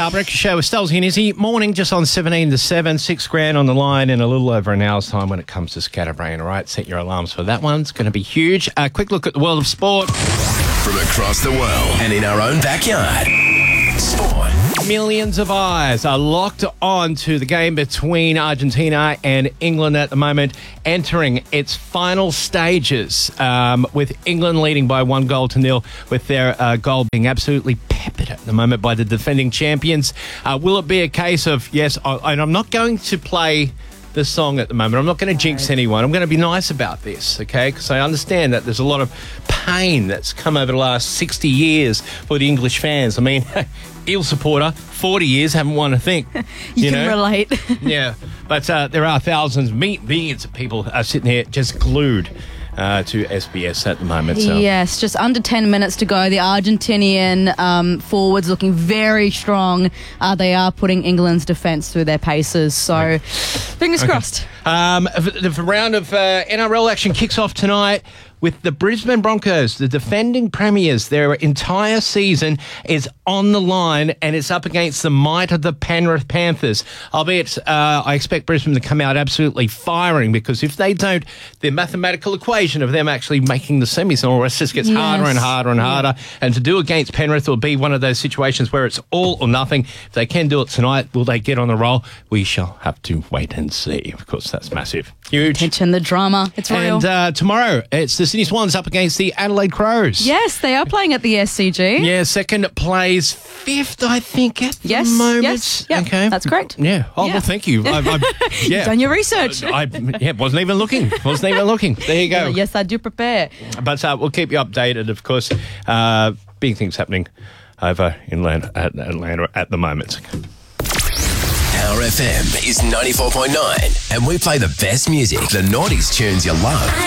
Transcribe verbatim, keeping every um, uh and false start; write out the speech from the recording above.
Uh, breakfast show with Stolzy and Izzy. Morning, just on seventeen to seven, six grand on the line in a little over an hour's time when it comes to Scatterbrain. All right, set your alarms for that one. It's going to be huge. A uh, quick look at the world of sport. From across the world and in our own backyard. Sport. Millions of eyes are locked on to the game between Argentina and England at the moment, entering its final stages, um, with England leading by one goal to nil, with their uh, goal being absolutely peppered at the moment by the defending champions. Uh, will it be a case of, yes, I, and I'm not going to play the song at the moment. I'm not going to jinx anyone. I'm going to be nice about this, okay? Because I understand that there's a lot of pain that's come over the last sixty years for the English fans. I mean, Eel supporter, forty years, haven't won a thing. you, you can know? relate. Yeah, but uh, there are thousands, millions of people are sitting here just glued Uh, to S B S at the moment. So. Yes, just under ten minutes to go. The Argentinian um, forwards looking very strong. Uh, they are putting England's defence through their paces. So, fingers Okay. crossed. Um, the, the round of uh, N R L action kicks off tonight with the Brisbane Broncos, the defending premiers. Their entire season is on the line, and it's up against the might of the Penrith Panthers. Albeit, uh, I expect Brisbane to come out absolutely firing, because if they don't, the mathematical equation of them actually making the semis and all the rest just gets Yes. harder and harder and Yeah. harder. And to do against Penrith will be one of those situations where it's all or nothing. If they can do it tonight, will they get on the roll? We shall have to wait and see. Of course, that's massive. Huge. Tension, the drama. It's real. And uh, tomorrow, it's the Sydney Swans up against the Adelaide Crows. Yes, they are playing at the S C G. Yeah, second plays fifth, I think, at the Yes, moment. yes, yep, okay, that's correct. Yeah. Oh, Yeah. well, thank you. I, I, yeah. You've done your research. I yeah, wasn't even looking. Wasn't even looking. There you go. Yes, I do prepare. But uh, we'll keep you updated, of course. Uh, big things happening over in Atlanta at, Atlanta at the moment. Our F M is ninety-four point nine, and we play the best music, the noughties tunes you love.